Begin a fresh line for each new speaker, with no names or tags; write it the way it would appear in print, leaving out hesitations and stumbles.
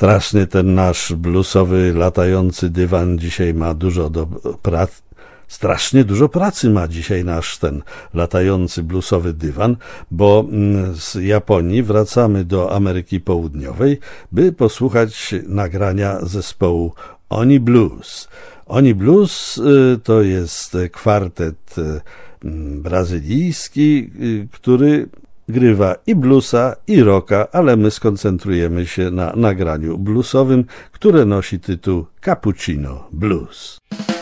Strasznie ten nasz bluesowy, latający dywan dzisiaj ma dużo do pracy. Strasznie dużo pracy ma dzisiaj nasz ten latający bluesowy dywan, bo z Japonii wracamy do Ameryki Południowej, by posłuchać nagrania zespołu Oni Blues. Oni Blues to jest kwartet brazylijski, który grywa i bluesa, i rocka, ale my skoncentrujemy się na nagraniu bluesowym, które nosi tytuł Cappuccino Blues.